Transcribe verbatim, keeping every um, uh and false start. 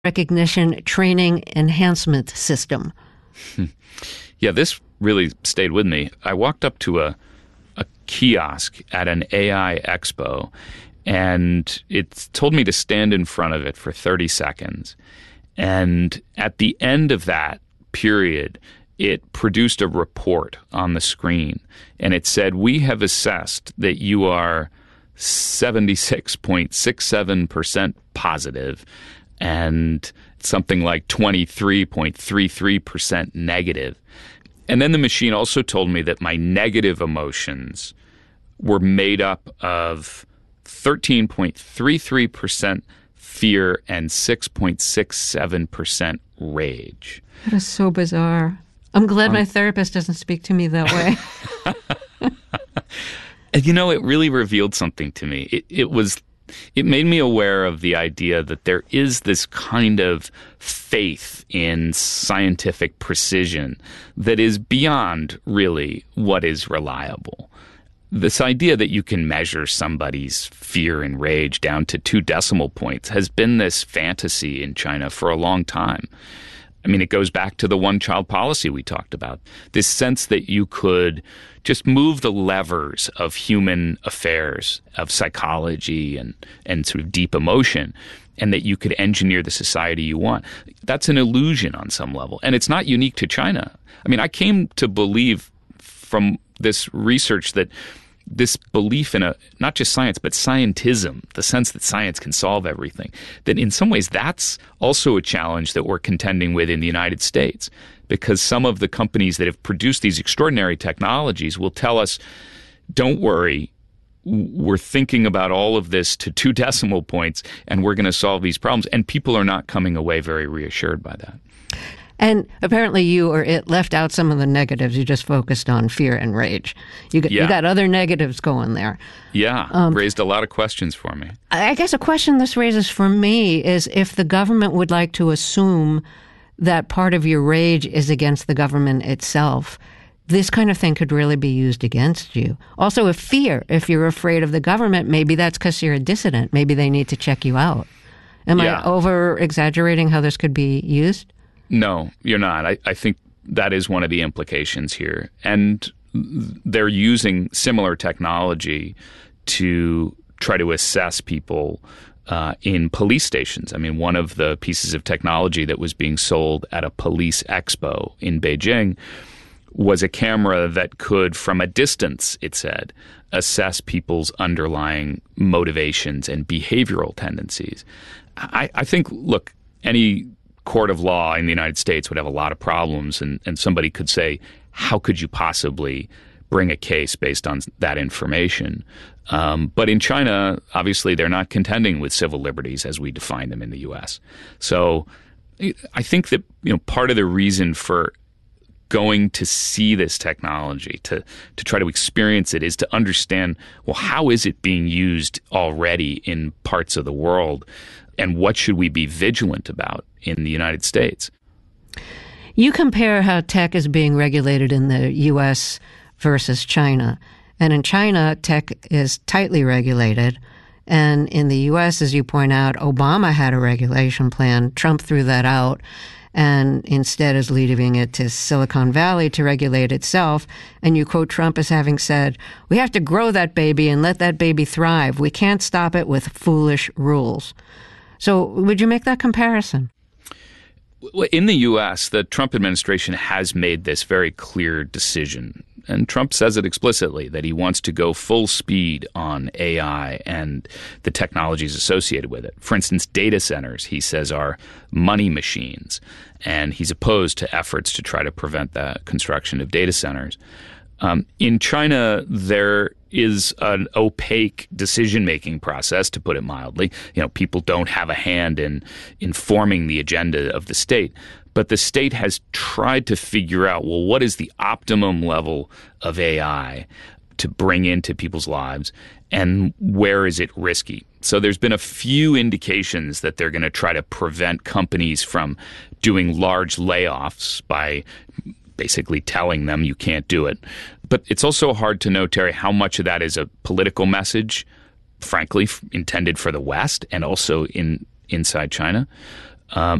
recognition training enhancement system. Yeah, this really stayed with me. I walked up to a, a kiosk at an A I expo, and it told me to stand in front of it for thirty seconds. And at the end of that period, it produced a report on the screen, and it said, we have assessed that you are seventy-six point six seven percent positive and something like twenty-three point three three percent negative. And then the machine also told me that my negative emotions were made up of thirteen point three three percent fear and six point six seven percent rage. That is so bizarre. I'm glad um, my therapist doesn't speak to me that way. And you know, it really revealed something to me. It, it was, it made me aware of the idea that there is this kind of faith in scientific precision that is beyond really what is reliable. This idea that you can measure somebody's fear and rage down to two decimal points has been this fantasy in China for a long time. I mean, it goes back to the one-child policy we talked about. This sense that you could just move the levers of human affairs, of psychology and, and sort of deep emotion, and that you could engineer the society you want. That's an illusion on some level. And it's not unique to China. I mean, I came to believe from this research that this belief in a not just science, but scientism, the sense that science can solve everything, that in some ways that's also a challenge that we're contending with in the United States, because some of the companies that have produced these extraordinary technologies will tell us, don't worry, we're thinking about all of this to two decimal points and we're going to solve these problems. And people are not coming away very reassured by that. And apparently you or it left out some of the negatives. You just focused on fear and rage. You got, yeah. you got other negatives going there. Yeah, um, raised a lot of questions for me. I guess a question this raises for me is if the government would like to assume that part of your rage is against the government itself, this kind of thing could really be used against you. Also, if fear, if you're afraid of the government, maybe that's because you're a dissident. Maybe they need to check you out. Am yeah. I over-exaggerating how this could be used? No, you're not. I, I think that is one of the implications here. And they're using similar technology to try to assess people uh, in police stations. I mean, one of the pieces of technology that was being sold at a police expo in Beijing was a camera that could, from a distance, it said, assess people's underlying motivations and behavioral tendencies. I, I think, look, any court of law in the United States would have a lot of problems, and, and somebody could say, how could you possibly bring a case based on that information? Um, but in China, obviously, they're not contending with civil liberties as we define them in the U S. So I think that, you know, part of the reason for going to see this technology, to to try to experience it, is to understand, well, how is it being used already in parts of the world, and what should we be vigilant about in the United States? You compare how tech is being regulated in the U S versus China. And in China, tech is tightly regulated. And in the U S, as you point out, Obama had a regulation plan. Trump threw that out and instead is leaving it to Silicon Valley to regulate itself. And you quote Trump as having said, we have to grow that baby and let that baby thrive. We can't stop it with foolish rules. So would you make that comparison? In the U S, the Trump administration has made this very clear decision. And Trump says it explicitly, that he wants to go full speed on A I and the technologies associated with it. For instance, data centers, he says, are money machines. And he's opposed to efforts to try to prevent the construction of data centers. Um, in China, there is an opaque decision-making process, to put it mildly. You know, people don't have a hand in informing the agenda of the state. But the state has tried to figure out, well, what is the optimum level of A I to bring into people's lives, and where is it risky? So there's been a few indications that they're going to try to prevent companies from doing large layoffs by basically telling them you can't do it. But it's also hard to know, Terry, how much of that is a political message, frankly, intended for the West and also in inside China. Um,